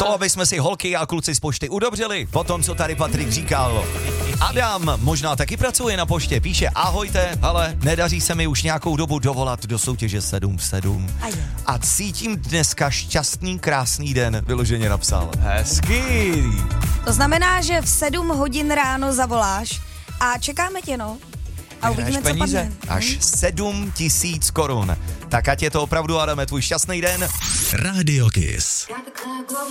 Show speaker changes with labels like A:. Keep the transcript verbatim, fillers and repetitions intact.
A: to, aby jsme si holky a kluci z pošty udobřili. Po tom, co tady Patrik říkal. Adam možná taky pracuje na poště, píše: ahojte, ale nedaří se mi už nějakou dobu dovolat do soutěže sedm v sedm. A cítím dneska šťastný, krásný den, vyloženě napsal.
B: Hezký.
C: To znamená, že v sedm hodin ráno zavoláš a čekáme tě, no. A uvidíme, co padne.
A: Až sedm tisíc korun. Tak ať je to opravdu, Adame, tvůj šťastný den.
D: Radio Kiss.